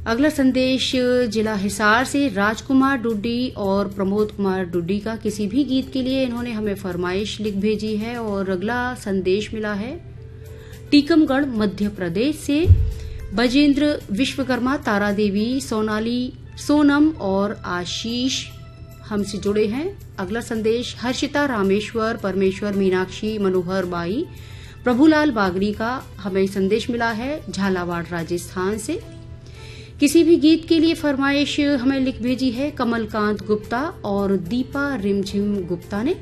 अगला संदेश जिला हिसार से राजकुमार डुड्डी और प्रमोद कुमार डुड्डी का किसी भी गीत के लिए इन्होंने हमें फरमाइश लिख भेजी है। और अगला संदेश मिला है टीकमगढ़ मध्य प्रदेश से बजेंद्र विश्वकर्मा, तारा देवी, सोनाली, सोनम और आशीष हमसे जुड़े हैं। अगला संदेश हर्षिता, रामेश्वर, परमेश्वर, मीनाक्षी, मनोहर बाई, प्रभुलाल बागरी का हमें संदेश मिला है झालावाड़ राजस्थान से। किसी भी गीत के लिए फरमाइश हमें लिख भेजी है कमलकांत गुप्ता और दीपा रिमझिम गुप्ता ने।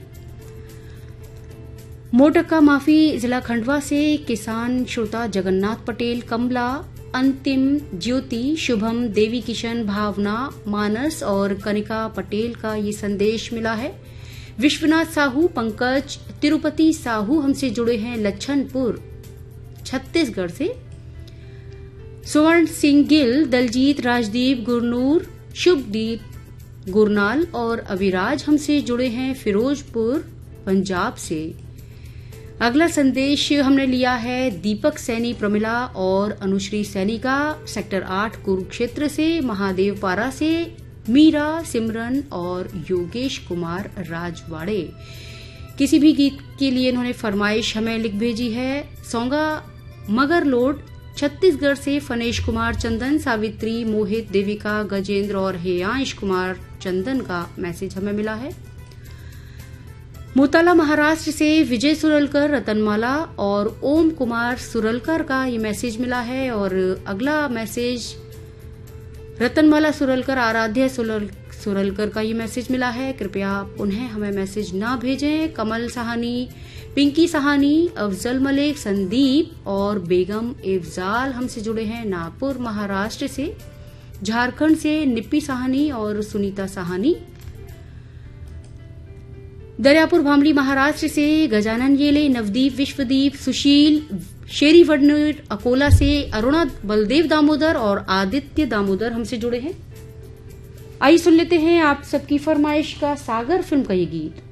मोटक्का माफी जिला खंडवा से किसान श्रोता जगन्नाथ पटेल, कमला, अंतिम, ज्योति, शुभम, देवी किशन, भावना, मानस और कनिका पटेल का ये संदेश मिला है। विश्वनाथ साहू, पंकज, तिरुपति साहू हमसे जुड़े हैं लच्छनपुर छत्तीसगढ़ से। स्वर्ण सिंह गिल, दलजीत, राजदीप, गुरनूर, शुभदीप गुरनाल और अविराज हमसे जुड़े हैं फिरोजपुर पंजाब से। अगला संदेश हमने लिया है दीपक सैनी, प्रमिला और अनुश्री सैनी का सेक्टर 8 कुरुक्षेत्र से, महादेव पारा से, मीरा, सिमरन और योगेश कुमार राजवाड़े। किसी भी गीत के लिए इन्होंने फरमाइश हमें लिख भेजी है सोंगा मगरलोड छत्तीसगढ़ से फनेश कुमार चंदन, सावित्री, मोहित, देविका, गजेंद्र और हेयांश कुमार चंदन का मैसेज हमें मिला है। मोताला महाराष्ट्र से विजय सुरलकर, रतनमाला और ओम कुमार सुरलकर का ये मैसेज मिला है। और अगला मैसेज रतनमाला सुरलकर, आराध्या सुरलकर का ये मैसेज मिला है। कृपया उन्हें हमें मैसेज ना भेजें। कमल सहानी, पिंकी सहानी, अफजल मलिक, संदीप और बेगम इफ्जाल हमसे जुड़े हैं नागपुर महाराष्ट्र से। झारखंड से निप्पी सहानी और सुनीता सहानी। दरियापुर भामली महाराष्ट्र से गजानन येले, नवदीप, विश्वदीप, सुशील, शेरी वडनूर अकोला से अरुणा, बलदेव दामोदर और आदित्य दामोदर हमसे जुड़े हैं। आइए सुन लेते हैं आप सबकी फरमाइश का सागर फिल्म का ये गीत।